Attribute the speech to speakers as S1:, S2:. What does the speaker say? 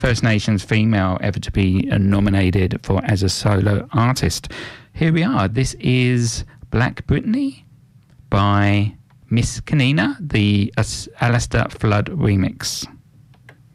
S1: First Nations female ever to be nominated for as a solo artist. Here we are. This is Black Brittany by Miss Kanina, the Alistair Flood remix.